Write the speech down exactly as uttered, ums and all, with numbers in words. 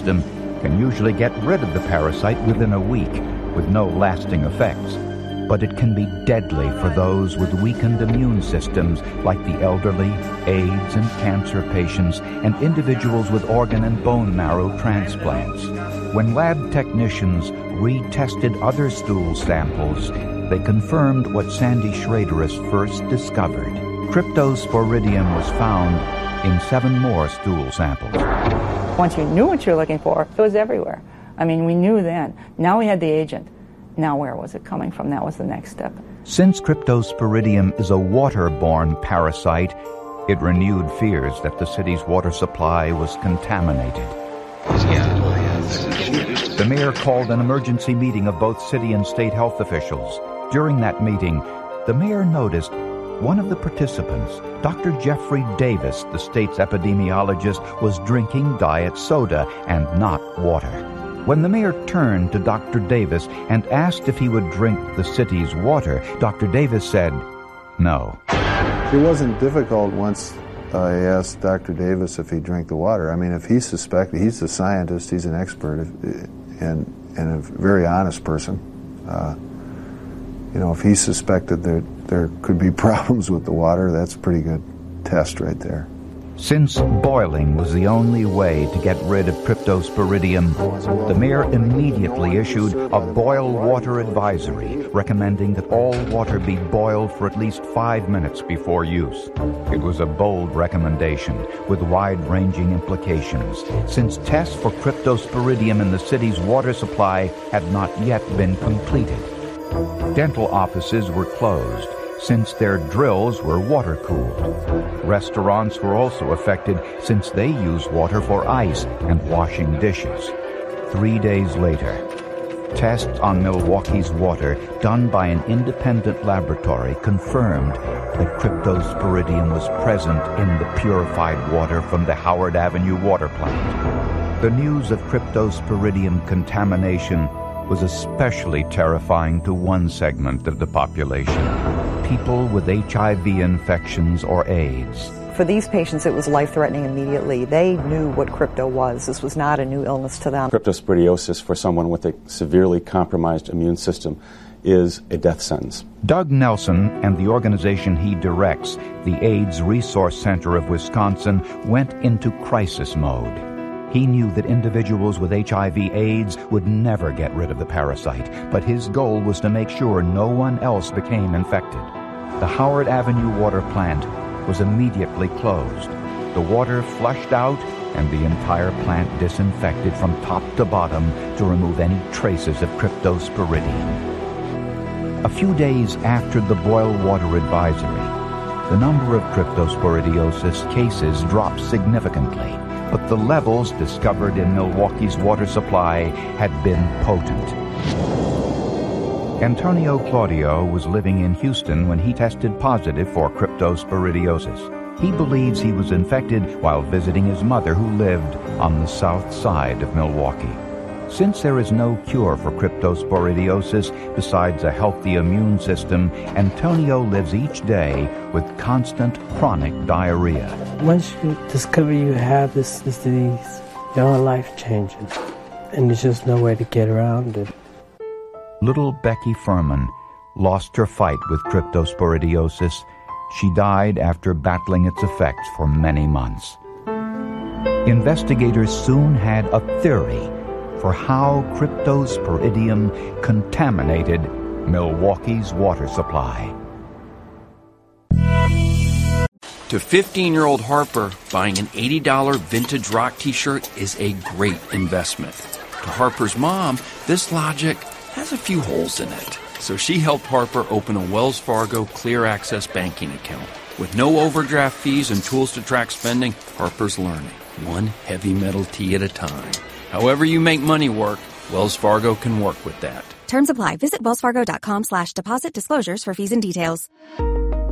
system can usually get rid of the parasite within a week with no lasting effects. But it can be deadly for those with weakened immune systems like the elderly, AIDS and cancer patients, and individuals with organ and bone marrow transplants. When lab technicians retested other stool samples, they confirmed what Sandy Schraderus first discovered. Cryptosporidium was found in seven more stool samples. Once you knew what you were looking for, it was everywhere. I mean, we knew then. Now we had the agent. Now where was it coming from? That was the next step. Since Cryptosporidium is a waterborne parasite, it renewed fears that the city's water supply was contaminated. The mayor called an emergency meeting of both city and state health officials. During that meeting, the mayor noticed one of the participants, Doctor Jeffrey Davis, the state's epidemiologist, was drinking diet soda and not water. When the mayor turned to Doctor Davis and asked if he would drink the city's water, Doctor Davis said, no. It wasn't difficult once I asked Doctor Davis if he drank the water. I mean, if he suspected, he's a scientist, he's an expert, and, and a very honest person. Uh, you know, if he suspected that there could be problems with the water, that's a pretty good test right there. Since boiling was the only way to get rid of Cryptosporidium, the mayor immediately issued a boil water advisory, recommending that all water be boiled for at least five minutes before use. It was a bold recommendation with wide-ranging implications, since tests for Cryptosporidium in the city's water supply had not yet been completed. Dental offices were closed, since their drills were water-cooled. Restaurants were also affected since they use water for ice and washing dishes. Three days later, tests on Milwaukee's water done by an independent laboratory confirmed that Cryptosporidium was present in the purified water from the Howard Avenue water plant. The news of Cryptosporidium contamination was especially terrifying to one segment of the population: people with H I V infections or AIDS. For these patients, it was life-threatening immediately. They knew what crypto was. This was not a new illness to them. Cryptosporidiosis for someone with a severely compromised immune system is a death sentence. Doug Nelson and the organization he directs, the AIDS Resource Center of Wisconsin, went into crisis mode. He knew that individuals with H I V AIDS would never get rid of the parasite, but his goal was to make sure no one else became infected. The Howard Avenue water plant was immediately closed. The water flushed out and the entire plant disinfected from top to bottom to remove any traces of Cryptosporidium. A few days after the boil water advisory, the number of Cryptosporidiosis cases dropped significantly, but the levels discovered in Milwaukee's water supply had been potent. Antonio Claudio was living in Houston when he tested positive for Cryptosporidiosis. He believes he was infected while visiting his mother, who lived on the south side of Milwaukee. Since there is no cure for Cryptosporidiosis besides a healthy immune system, Antonio lives each day with constant chronic diarrhea. Once you discover you have this disease, your whole life changes, and there's just no way to get around it. Little Becky Furman lost her fight with Cryptosporidiosis. She died after battling its effects for many months. Investigators soon had a theory for how Cryptosporidium contaminated Milwaukee's water supply. To fifteen-year-old Harper, buying an eighty dollars vintage rock t-shirt is a great investment. To Harper's mom, this logic has a few holes in it. So she helped Harper open a Wells Fargo Clear Access banking account. With no overdraft fees and tools to track spending, Harper's learning, one heavy metal tee at a time. However you make money work, Wells Fargo can work with that. Terms apply. Visit wellsfargo.com slash deposit disclosures for fees and details.